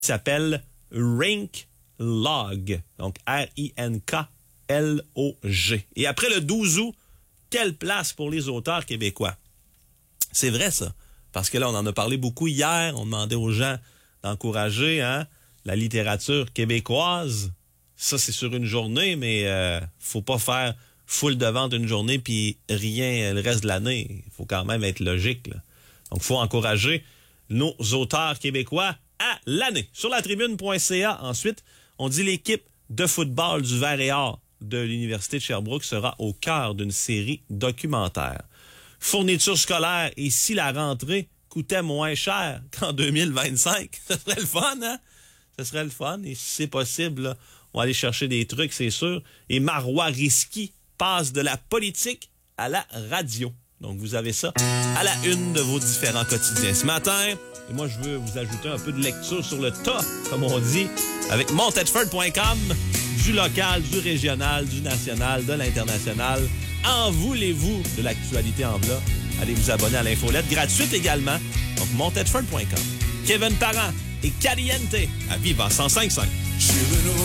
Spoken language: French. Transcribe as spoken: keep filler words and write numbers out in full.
s'appelle Rink Log. Donc, R I N K L O G. Et après le douze août, quelle place pour les auteurs québécois? C'est vrai, ça. Parce que là, on en a parlé beaucoup hier. On demandait aux gens d'encourager hein, la littérature québécoise. Ça, c'est sur une journée, mais euh, faut pas faire full de vente une journée puis rien le reste de l'année. Il faut quand même être logique. Là. Donc, il faut encourager nos auteurs québécois à l'année. Sur la tribune point c a, ensuite, on dit l'équipe de football du Vert et Or de l'Université de Sherbrooke sera au cœur d'une série documentaire. Fourniture scolaire et si la rentrée coûtait moins cher qu'en deux mille vingt-cinq, ce serait le fun, hein? Ce serait le fun. Et si c'est possible, là, on va aller chercher des trucs, c'est sûr. Et Marois Risky passe de la politique à la radio. Donc, vous avez ça à la une de vos différents quotidiens. Ce matin, et moi, je veux vous ajouter un peu de lecture sur le tas, comme on dit, avec montedford point com, du local, du régional, du national, de l'international. En voulez-vous de l'actualité en blas? Allez vous abonner à l'infolette, gratuite également. Donc, montedford point com. Kevin Parent et Caliente à Vivant cent cinq virgule cinq.